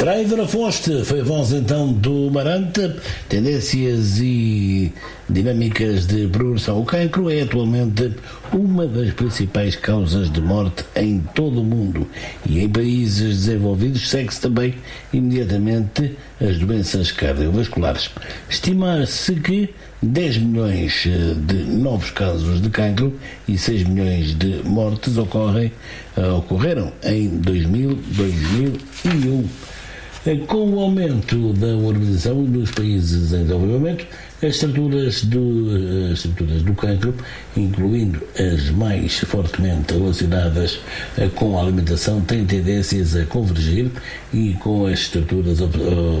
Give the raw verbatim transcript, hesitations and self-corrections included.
Traidora foste, foi a voz então do Marante. Tendências e dinâmicas de progressão. O cancro é atualmente uma das principais causas de morte em todo o mundo, e em países desenvolvidos segue-se também imediatamente as doenças cardiovasculares. Estima-se que dez milhões de novos casos de cancro e seis milhões de mortes ocorrem, ocorreram em dois mil, dois mil e um. Com o aumento da urbanização nos países em desenvolvimento, as estruturas do, as estruturas do cancro, incluindo as mais fortemente relacionadas com a alimentação, têm tendências a convergir, e com as estruturas